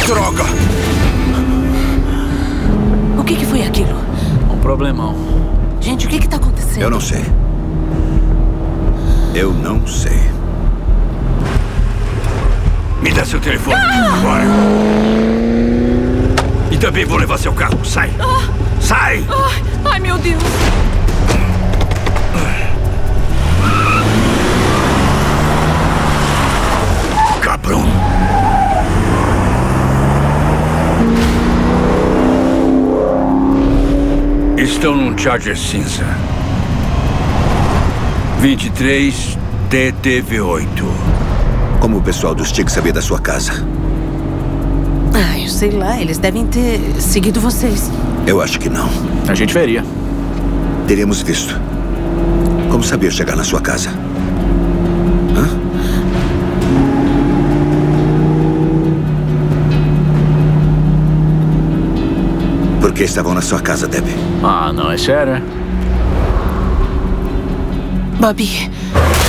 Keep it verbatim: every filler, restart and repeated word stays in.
Droga! O que que foi aquilo? Um problemão. Gente, o que que tá acontecendo? Eu não sei. Eu não sei. Me dá seu telefone. Ah! Bora. E também vou levar seu carro. Sai. Ah! Sai! Ai, ai, meu Deus. Cabrão. Estão num Charger cinza. vinte e três T T V oito. Como o pessoal do Stig sabia da sua casa? Ah, eu sei lá. Eles devem ter seguido vocês. Eu acho que não. A gente veria. Teríamos visto. Como sabia chegar na sua casa? Hã? Por que estavam na sua casa, Debbie? Ah, não, é sério, é? Bobby.